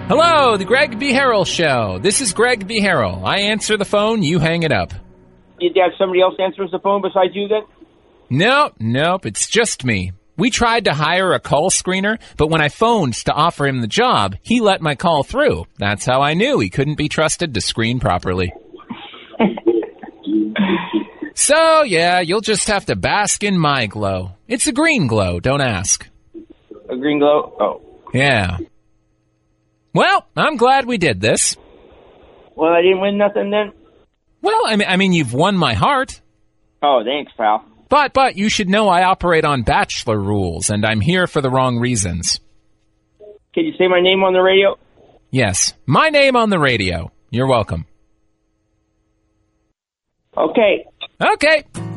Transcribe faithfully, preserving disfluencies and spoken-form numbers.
Hello, the Greg B. Harrell Show. This is Greg B. Harrell. I answer the phone, you hang it up. You have somebody else answers the phone besides you then? Nope, nope, it's just me. We tried to hire a call screener, but when I phoned to offer him the job, he let my call through. That's how I knew he couldn't be trusted to screen properly. So, yeah, you'll just have to bask in my glow. It's a green glow, don't ask. A green glow? Oh. Yeah. Well, I'm glad we did this. Well, I didn't win nothing then? Well, I mean, I mean, you've won my heart. Oh, thanks, pal. But, but, you should know I operate on bachelor rules, and I'm here for the wrong reasons. Can you say my name on the radio? Yes, my name on the radio. You're welcome. Okay. Okay.